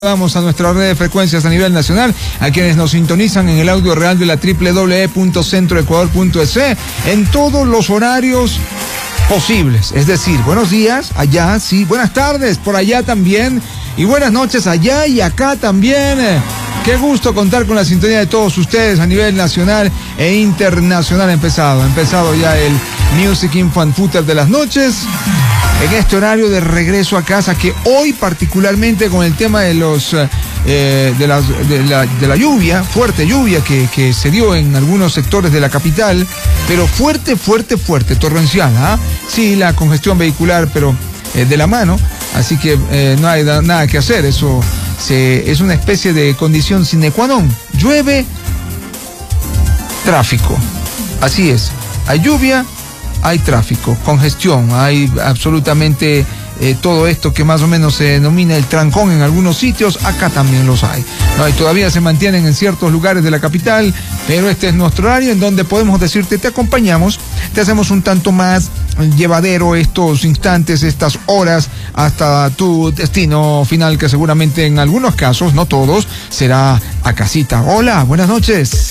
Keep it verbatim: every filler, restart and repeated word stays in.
Vamos a nuestra red de frecuencias a nivel nacional, a quienes nos sintonizan en el audio real de la doble u doble u doble u punto centro ecuador punto es en todos los horarios posibles. Es decir, buenos días allá, sí, buenas tardes por allá también, y buenas noches allá y acá también. Qué gusto contar con la sintonía de todos ustedes a nivel nacional e internacional. Ha empezado, ha empezado ya el Music Info and Footer de las noches. En este horario de regreso a casa, que hoy particularmente con el tema de los eh, de, las, de, la, de la lluvia, fuerte lluvia que, que se dio en algunos sectores de la capital, pero fuerte, fuerte, fuerte, torrencial, ¿ah? Sí, la congestión vehicular, pero eh, de la mano, así que eh, no hay da, nada que hacer, eso se, es una especie de condición sine qua non. Llueve, tráfico, así es, hay lluvia, hay tráfico, congestión, hay absolutamente eh, todo esto que más o menos se denomina el trancón en algunos sitios, acá también los hay. No, y todavía se mantienen en ciertos lugares de la capital, pero este es nuestro horario en donde podemos decirte, te acompañamos, te hacemos un tanto más llevadero estos instantes, estas horas, hasta tu destino final, que seguramente en algunos casos, no todos, será a casita. Hola, buenas noches.